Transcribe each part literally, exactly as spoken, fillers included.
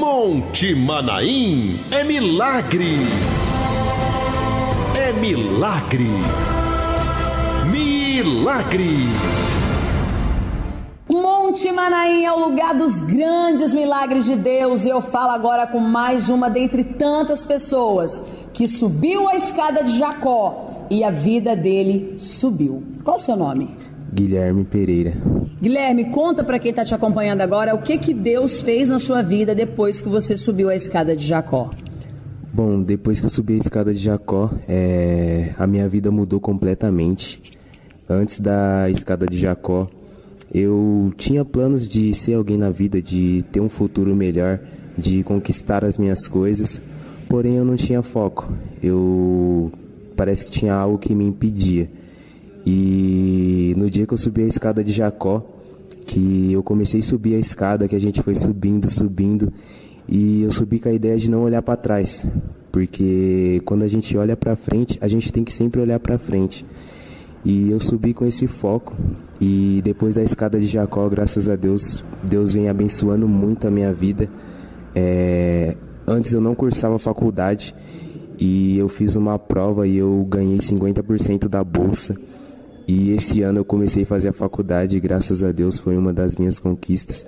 Monte Manaim é milagre. É milagre. Milagre. Monte Manaim é o lugar dos grandes milagres de Deus, e eu falo agora com mais uma dentre tantas pessoas que subiu a escada de Jacó e a vida dele subiu. Qual o seu nome? Guilherme Pereira. Guilherme, conta para quem está te acompanhando agora o que que Deus fez na sua vida depois que você subiu a escada de Jacó. Bom, depois que eu subi a escada de Jacó, é, a minha vida mudou completamente. Antes da escada de Jacó, eu tinha planos de ser alguém na vida, de ter um futuro melhor, de conquistar as minhas coisas, porém eu não tinha foco. Eu parece que tinha algo que me impedia. E no dia que eu subi a escada de Jacó, que eu comecei a subir a escada, que a gente foi subindo, subindo, e eu subi com a ideia de não olhar para trás, porque quando a gente olha para frente, a gente tem que sempre olhar para frente. E eu subi com esse foco, e depois da escada de Jacó, graças a Deus, Deus vem abençoando muito a minha vida. É, antes eu não cursava faculdade, e eu fiz uma prova e eu ganhei cinquenta por cento da bolsa. E esse ano eu comecei a fazer a faculdade e graças a Deus foi uma das minhas conquistas.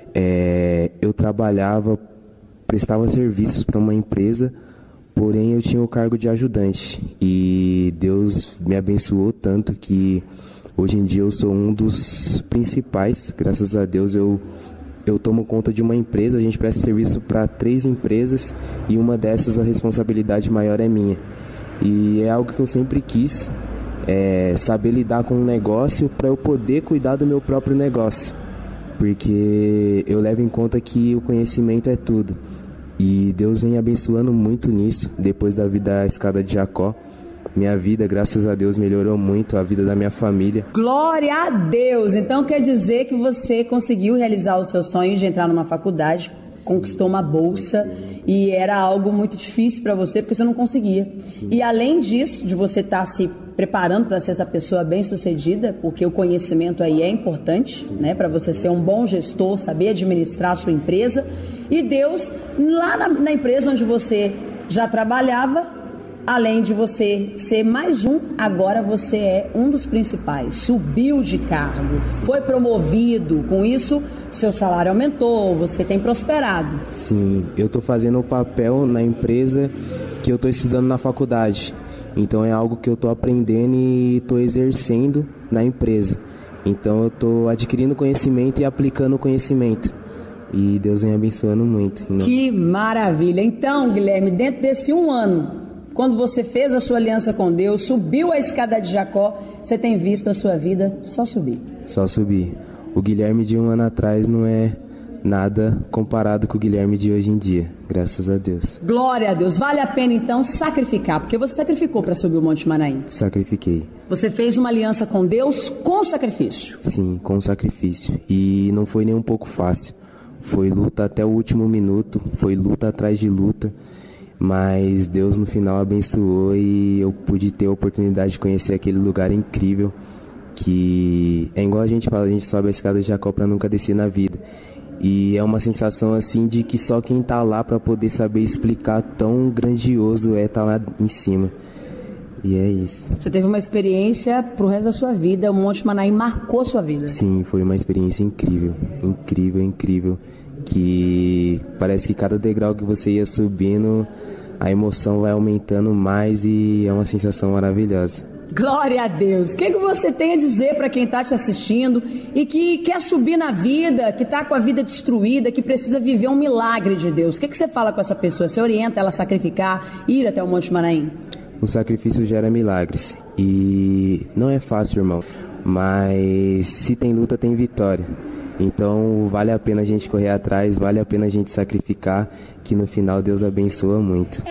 É, eu trabalhava, prestava serviços para uma empresa, porém eu tinha o cargo de ajudante. E Deus me abençoou tanto que hoje em dia eu sou um dos principais. Graças a Deus eu, eu tomo conta de uma empresa, a gente presta serviço para três empresas e uma dessas a responsabilidade maior é minha. E é algo que eu sempre quis. É saber lidar com um negócio para eu poder cuidar do meu próprio negócio, porque eu levo em conta que o conhecimento é tudo, e Deus vem abençoando muito nisso. Depois da vida da escada de Jacó, minha vida, graças a Deus, melhorou muito, a vida da minha família. Glória a Deus! Então quer dizer que você conseguiu realizar o seu sonho de entrar numa faculdade, conquistou uma bolsa, e era algo muito difícil para você porque você não conseguia. Sim. E além disso, de você estar tá se preparando para ser essa pessoa bem-sucedida, porque o conhecimento aí é importante, né, para você ser um bom gestor, saber administrar a sua empresa. E Deus, lá na, na empresa onde você já trabalhava, além de você ser mais um, agora você é um dos principais. Subiu de cargo, foi promovido. Com isso, seu salário aumentou, você tem prosperado. Sim, eu estou fazendo o papel na empresa que eu estou estudando na faculdade. Então é algo que eu estou aprendendo e estou exercendo na empresa. Então eu estou adquirindo conhecimento e aplicando o conhecimento. E Deus vem abençoando muito. Não? Que maravilha! Então, Guilherme, dentro desse um ano, quando você fez a sua aliança com Deus, subiu a escada de Jacó, você tem visto a sua vida só subir. Só subir. O Guilherme de um ano atrás não é nada comparado com o Guilherme de hoje em dia, graças a Deus. Glória a Deus. Vale a pena então sacrificar, porque você sacrificou para subir o Monte Manaim. Sacrifiquei. Você fez uma aliança com Deus com sacrifício. Sim, com sacrifício. E não foi nem um pouco fácil. Foi luta até o último minuto, foi luta atrás de luta. Mas Deus no final abençoou e eu pude ter a oportunidade de conhecer aquele lugar incrível, que é igual a gente fala, a gente sobe a escada de Jacó para nunca descer na vida. E é uma sensação assim de que só quem tá lá para poder saber explicar tão grandioso é estar lá em cima. E é isso. Você teve uma experiência pro resto da sua vida, o Monte Manaim marcou sua vida. Sim, foi uma experiência incrível, incrível, incrível. Que parece que cada degrau que você ia subindo, a emoção vai aumentando mais e é uma sensação maravilhosa. Glória a Deus! O que, que você tem a dizer para quem está te assistindo e que quer subir na vida, que está com a vida destruída, que precisa viver um milagre de Deus? O que, que você fala com essa pessoa? Você orienta ela a sacrificar, ir até o Monte Manaim? O sacrifício gera milagres e não é fácil, irmão, mas se tem luta, tem vitória. Então vale a pena a gente correr atrás, vale a pena a gente sacrificar, que no final Deus abençoa muito.